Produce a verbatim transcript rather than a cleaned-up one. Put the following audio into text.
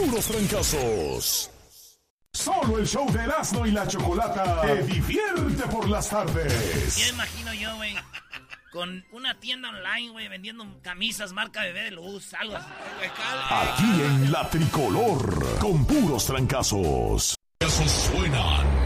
puros trancazos. Solo el show de Erasmo y la Chocolata te divierte por las tardes. Ya imagino yo, güey, con una tienda online, güey, vendiendo camisas marca Bebé de Luz, algo así. Aquí en La Tricolor, con puros trancazos. Esos suenan